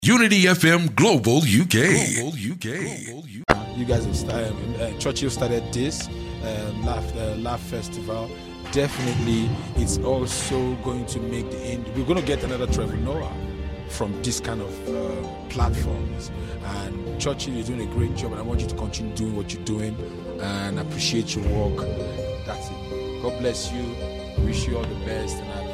Unity FM Global UK. You guys have started, Churchill started this Laugh Festival. Definitely, it's also going to make the end. We're going to get another Trevor Noah from this kind of platforms. And Churchill, you're doing a great job, and I want you to continue doing what you're doing, and appreciate your work. That's it. God bless you. Wish you all the best. And